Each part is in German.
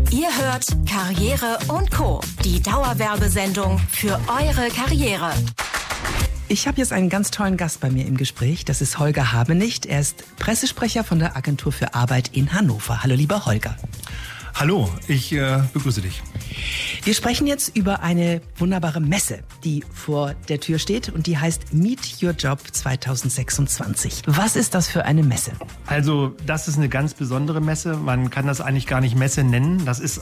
Ihr hört Karriere & Co., die Dauerwerbesendung für eure Karriere. Ich habe jetzt einen ganz tollen Gast bei mir im Gespräch. Das ist Holger Habenicht. Er ist Pressesprecher von der Agentur für Arbeit in Hannover. Hallo, lieber Holger. Hallo, ich begrüße dich. Wir sprechen jetzt über eine wunderbare Messe, die vor der Tür steht und die heißt Meet Your Job 2026. Was ist das für eine Messe? Also, das ist eine ganz besondere Messe. Man kann das eigentlich gar nicht Messe nennen. Das ist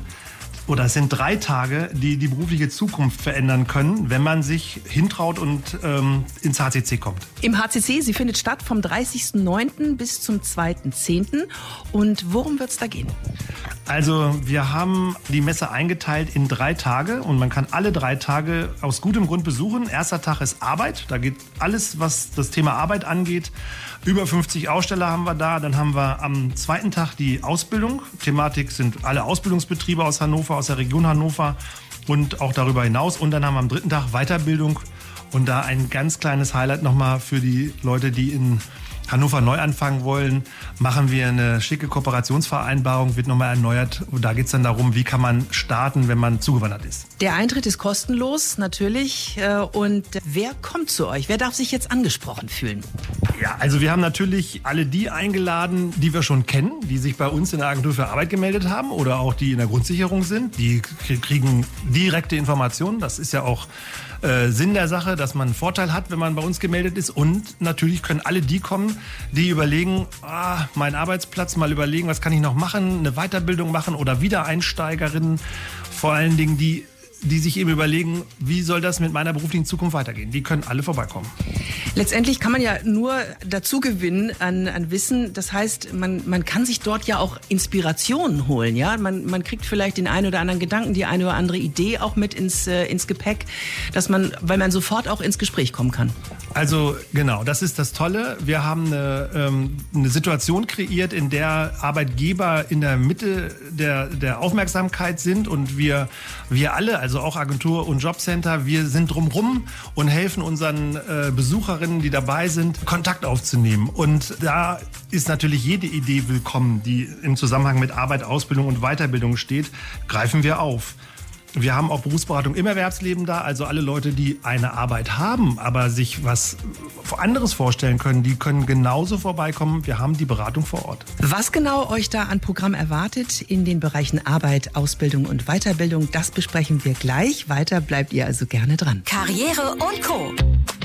es sind 3 Tage, die die berufliche Zukunft verändern können, wenn man sich hintraut und ins HCC kommt. Im HCC, sie findet statt vom 30.09. bis zum 2.10. Und worum wird es da gehen? Also wir haben die Messe eingeteilt in 3 Tage und man kann alle 3 Tage aus gutem Grund besuchen. Erster Tag ist Arbeit, da geht alles, was das Thema Arbeit angeht. Über 50 Aussteller haben wir da. Dann haben wir am 2. Tag die Ausbildung. Thematik sind alle Ausbildungsbetriebe aus Hannover, aus der Region Hannover und auch darüber hinaus. Und dann haben wir am 3. Tag Weiterbildung und da ein ganz kleines Highlight nochmal für die Leute, die in Hannover neu anfangen wollen, machen wir eine schicke Kooperationsvereinbarung, wird nochmal erneuert. Und da geht es dann darum, wie kann man starten, wenn man zugewandert ist. Der Eintritt ist kostenlos, natürlich. Und wer kommt zu euch? Wer darf sich jetzt angesprochen fühlen? Ja, also wir haben natürlich alle die eingeladen, die wir schon kennen, die sich bei uns in der Agentur für Arbeit gemeldet haben oder auch die in der Grundsicherung sind. Die kriegen direkte Informationen. Das ist ja auch Sinn der Sache, dass man einen Vorteil hat, wenn man bei uns gemeldet ist. Und natürlich können alle die kommen, die überlegen, mein Arbeitsplatz, mal überlegen, was kann ich noch machen, eine Weiterbildung machen oder Wiedereinsteigerinnen, vor allen Dingen die sich eben überlegen, wie soll das mit meiner beruflichen Zukunft weitergehen. Die können alle vorbeikommen. Letztendlich kann man ja nur dazu gewinnen an Wissen. Das heißt, man kann sich dort ja auch Inspirationen holen. Ja? Man kriegt vielleicht den einen oder anderen Gedanken, die eine oder andere Idee auch mit ins Gepäck, weil man sofort auch ins Gespräch kommen kann. Also genau, das ist das Tolle. Wir haben eine Situation kreiert, in der Arbeitgeber in der Mitte der Aufmerksamkeit sind und wir alle, also auch Agentur und Jobcenter, wir sind drumrum und helfen unseren Besucherinnen, die dabei sind, Kontakt aufzunehmen. Und da ist natürlich jede Idee willkommen, die im Zusammenhang mit Arbeit, Ausbildung und Weiterbildung steht, greifen wir auf. Wir haben auch Berufsberatung im Erwerbsleben da, also alle Leute, die eine Arbeit haben, aber sich was anderes vorstellen können, die können genauso vorbeikommen. Wir haben die Beratung vor Ort. Was genau euch da an Programm erwartet in den Bereichen Arbeit, Ausbildung und Weiterbildung, das besprechen wir gleich. Weiter bleibt ihr also gerne dran. Karriere & Co.